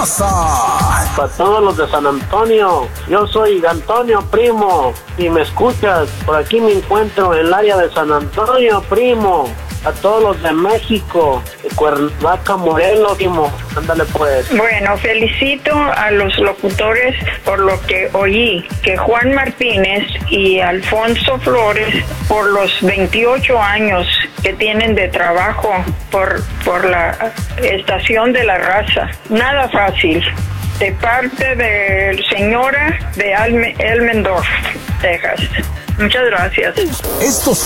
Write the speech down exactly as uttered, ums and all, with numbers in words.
raza. Para todos los de San Antonio, yo soy Antonio Primo. Si me escuchas, por aquí me encuentro en el área de San Antonio, primo. A todos los de México, de Cuernavaca, Morelos, primo. Ándale pues. Bueno, felicito a los locutores por lo que oí, que Juan Martínez y Alfonso Flores, por los veintiocho años que tienen de trabajo por, por la estación de la raza. Nada fácil. De parte de señora de Elmendorf, Texas. Muchas gracias. Estos